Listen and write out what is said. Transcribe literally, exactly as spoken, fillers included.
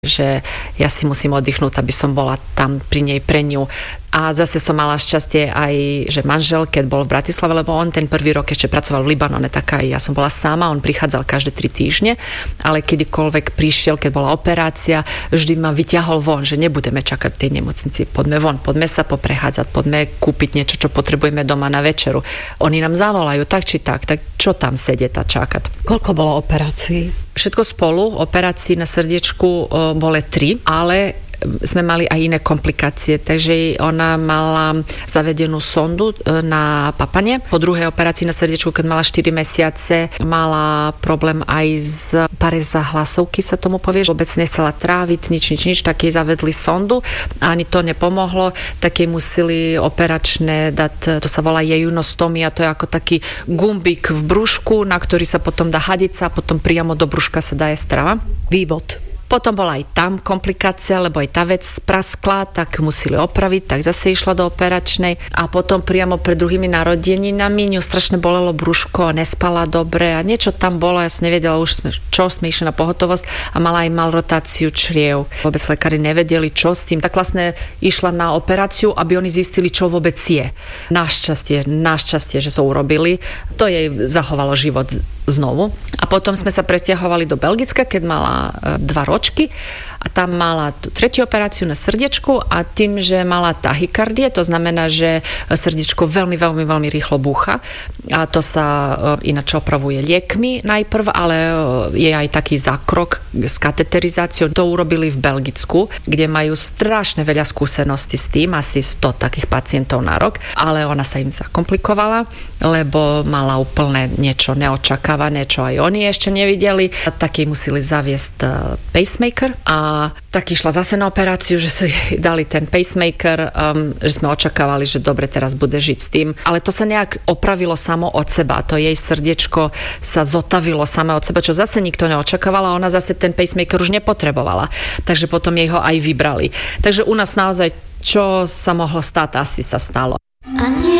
že ja si musím oddychnúť, aby som bola tam pri nej pre ňu. A zase som mala šťastie aj, že manžel, keď bol v Bratislave, lebo on ten prvý rok ešte pracoval v Libanone, tak aj ja som bola sama, on prichádzal každé tri týždne, ale kedykoľvek prišiel, keď bola operácia, vždy ma vyťahol von, že nebudeme čakať v tej nemocnici, poďme von, poďme sa poprechádzať, poďme kúpiť niečo, čo potrebujeme doma na večeru. Oni nám zavolajú tak či tak, tak čo tam sedieť a čakať. Koľko bolo operácií? Všetko spolu, operácií na srdiečku boli tri, ale sme mali aj iné komplikácie, takže ona mala zavedenú sondu na papanie. Po druhej operácii na srdiečku, keď mala štyri mesiace, mala problém aj z paréza hlasovky, sa tomu povie, že vôbec nechcela tráviť, nič, nič, nič, tak jej zavedli sondu a ani to nepomohlo, tak jej museli operačné dať, to sa volá jejunostomia, to je ako taký gumbík v brúšku, na ktorý sa potom dá hadica a potom priamo do brúška sa dá jesť strava. Vývod. Potom bola aj tam komplikácia, lebo aj tá vec praskla, tak museli opraviť, tak zase išla do operačnej a potom priamo pred druhými narodeninami ňu strašne bolelo brúško, nespala dobre a niečo tam bolo, ja som nevedela už sme, čo, sme išli na pohotovosť a mala aj malrotáciu čriev. Vôbec lekári nevedeli, čo s tým, tak vlastne išla na operáciu, aby oni zistili, čo vôbec je. Našťastie, našťastie, že to urobili, to jej zachovalo život znovu. A potom sme sa presťahovali do Belgicka, keď mala dva ročky a tam mala tú tretiu operáciu na srdiečku a tým, že mala tachykardie, to znamená, že srdiečko veľmi, veľmi, veľmi rýchlo búcha a to sa ináč opravuje liekmi najprv, ale je aj taký zákrok s kateterizáciou. To urobili v Belgicku, kde majú strašne veľa skúseností s tým, asi sto takých pacientov na rok, ale ona sa im zakomplikovala, lebo mala úplne niečo neočakávané, čo aj oni ešte nevideli. Tak jej museli zaviesť pacemaker a tak išla zase na operáciu, že si dali ten pacemaker, um, že sme očakávali, že dobre, teraz bude žiť s tým. Ale to sa nejak opravilo samo od seba. To jej srdiečko sa zotavilo samo od seba, čo zase nikto neočakávala a ona zase ten pacemaker už nepotrebovala. Takže potom jej ho aj vybrali. Takže u nás naozaj, čo sa mohlo stať, asi sa stalo.